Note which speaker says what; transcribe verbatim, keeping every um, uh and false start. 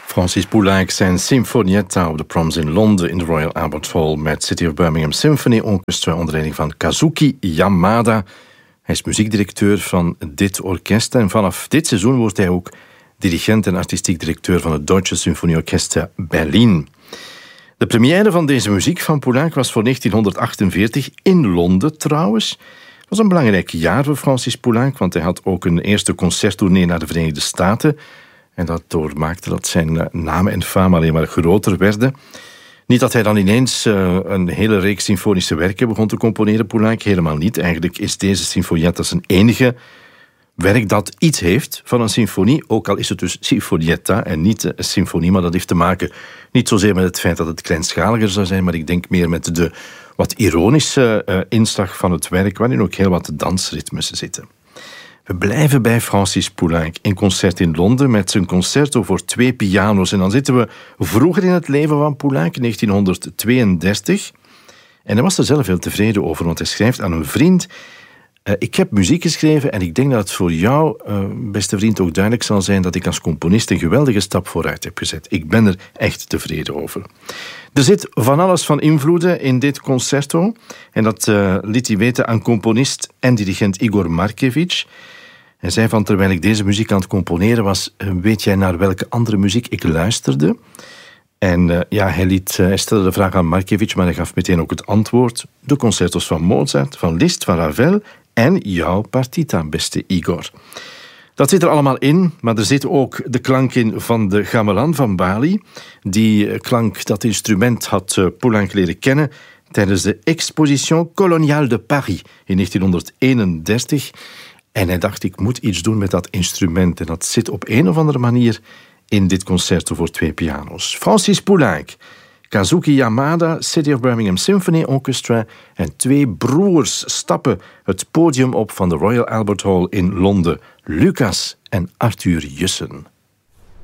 Speaker 1: Francis Poulenc zijn Sinfonietta op de Proms in Londen in de Royal Albert Hall met City of Birmingham Symphony Orchestra onder leiding van Kazuki Yamada. Hij is muziekdirecteur van dit orkest en vanaf dit seizoen wordt hij ook dirigent en artistiek directeur van het Deutsche Symphonieorchester Berlin. De première van deze muziek van Poulenc was voor negentienhonderdachtenveertig in Londen trouwens. Het was een belangrijk jaar voor Francis Poulenc, want hij had ook een eerste concerttournee naar de Verenigde Staten. En dat doormaakte dat zijn naam en faam alleen maar groter werden. Niet dat hij dan ineens uh, een hele reeks symfonische werken begon te componeren, Poulenc. Helemaal niet. Eigenlijk is deze Sinfonietta zijn enige werk dat iets heeft van een symfonie. Ook al is het dus Sinfonietta en niet een symfonie. Maar dat heeft te maken niet zozeer met het feit dat het kleinschaliger zou zijn, maar ik denk meer met de wat ironische uh, inslag van het werk, waarin ook heel wat dansritmes zitten. We blijven bij Francis Poulenc in concert in Londen met zijn concerto voor twee piano's. En dan zitten we vroeger in het leven van Poulenc, negentienhonderdtweeëndertig. En hij was er zelf heel tevreden over, want hij schrijft aan een vriend: Uh, ik heb muziek geschreven en ik denk dat het voor jou, uh, beste vriend, ook duidelijk zal zijn dat ik als componist een geweldige stap vooruit heb gezet. Ik ben er echt tevreden over. Er zit van alles van invloeden in dit concerto. En dat uh, liet hij weten aan componist en dirigent Igor Markevich. Hij zei van, terwijl ik deze muziek aan het componeren was, uh, weet jij naar welke andere muziek ik luisterde? En uh, ja, hij, liet, uh, hij stelde de vraag aan Markevich, maar hij gaf meteen ook het antwoord. De concertos van Mozart, van Liszt, van Ravel en jouw partita, beste Igor. Dat zit er allemaal in, maar er zit ook de klank in van de gamelan van Bali. Die klank, dat instrument had uh, Poulenc leren kennen tijdens de Exposition Coloniale de Paris in negentienhonderdeenendertig. En hij dacht, ik moet iets doen met dat instrument. En dat zit op een of andere manier in dit concerto voor twee piano's. Francis Poulenc, Kazuki Yamada, City of Birmingham Symphony Orchestra en twee broers stappen het podium op van de Royal Albert Hall in Londen. Lucas en Arthur Jussen.